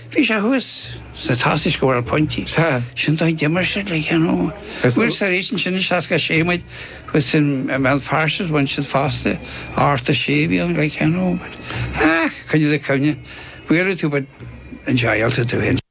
Bhí sé thuas sa táis go bhfuil pointí. Sin dá demarse le cheanú. Bhfuil sa rééis sin seaca sémaid chu sin me farse bhain siad fásta áta séhíon le cheanú. Chuine le cenne bhuiir tú an dealta tú hen.